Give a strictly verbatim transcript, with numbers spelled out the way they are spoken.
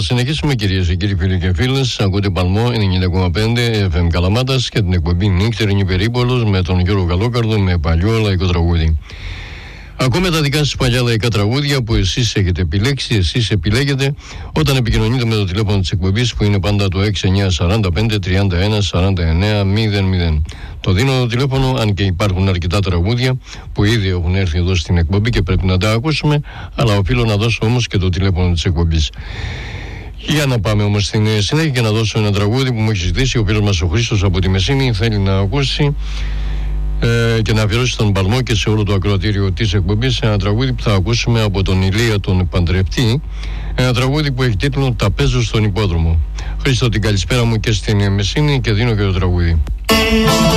συνεχίσουμε, κυρίες και κύριοι, φίλοι και φίλες. Ακούτε Παλμό ενενήντα κόμμα πέντε εφ εμ Καλαμάτας και την εκπομπή Νύχτερινη Περίπολος με τον Γιώργο Καλόκαρδο με παλιό λαϊκό τραγούδι. Ακούμε τα δικά σας παλιά λαϊκά τραγούδια που εσείς έχετε επιλέξει, εσείς επιλέγετε όταν επικοινωνείτε με το τηλέφωνο της εκπομπής που είναι πάντα το έξι εννιά σαράντα πέντε τριάντα ένα σαράντα εννέα μηδέν μηδέν. Το δίνω το τηλέφωνο, αν και υπάρχουν αρκετά τραγούδια που ήδη έχουν έρθει εδώ στην εκπομπή και πρέπει να τα ακούσουμε, αλλά οφείλω να δώσω όμως και το τηλέφωνο της εκπομπής. Για να πάμε όμως στην συνέχεια και να δώσω ένα τραγούδι που μου έχει ζητήσει ο φίλος μας ο Χρήστος από τη Μεσίνη, θέλει να ακούσει ε, και να αφιερώσει στον Παλμό και σε όλο το ακροατήριο της εκπομπής ένα τραγούδι που θα ακούσουμε από τον Ηλία τον Παντρευτή, ένα τραγούδι που έχει τίτλο «Τα παίζω στον υπόδρομο». Χρήστο, την καλησπέρα μου και στην Μεσίνη και δίνω και το τραγούδι.